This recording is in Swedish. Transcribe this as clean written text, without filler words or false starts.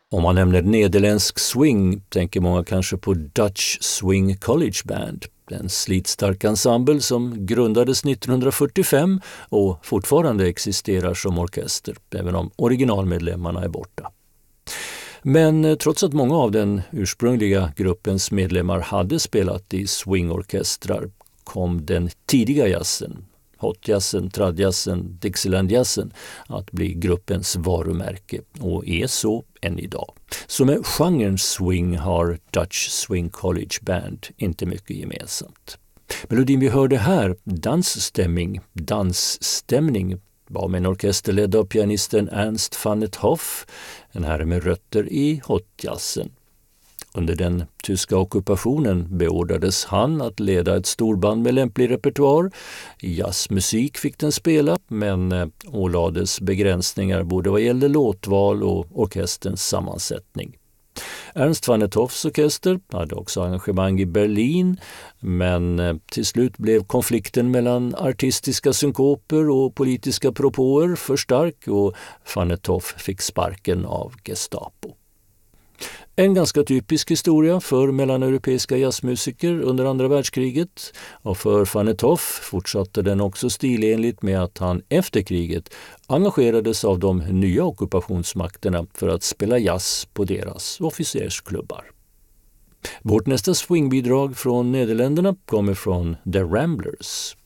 Om man nämner nederländsk swing tänker många kanske på Dutch Swing College Band, en slitstark ensemble som grundades 1945 och fortfarande existerar som orkester, även om originalmedlemmarna är borta. Men trots att många av den ursprungliga gruppens medlemmar hade spelat i swingorkestrar kom den tidiga jazzen, hotjazzen, tradjazzen, Dixielandjazzen att bli gruppens varumärke och är så än idag. Så med genren swing har Dutch Swing College Band inte mycket gemensamt. Melodin vi hörde här, dansstämning, var med en orkester ledd av pianisten Ernst van 't Hoff, en herre med rötter i hotjazzen. Under den tyska ockupationen beordrades han att leda ett storband med lämplig repertoar. Jazzmusik fick den spela, men ålades begränsningar både vad gällde låtval och orkesterns sammansättning. Ernst van 't Hoffs orkester hade också engagemang i Berlin, men till slut blev konflikten mellan artistiska synkoper och politiska propåer för stark och van 't Hoff fick sparken av Gestapo. En ganska typisk historia för mellaneuropeiska jazzmusiker under andra världskriget, och för van 't Hoff fortsatte den också stilenligt med att han efter kriget engagerades av de nya ockupationsmakterna för att spela jazz på deras officersklubbar. Vårt nästa swingbidrag från Nederländerna kommer från The Ramblers.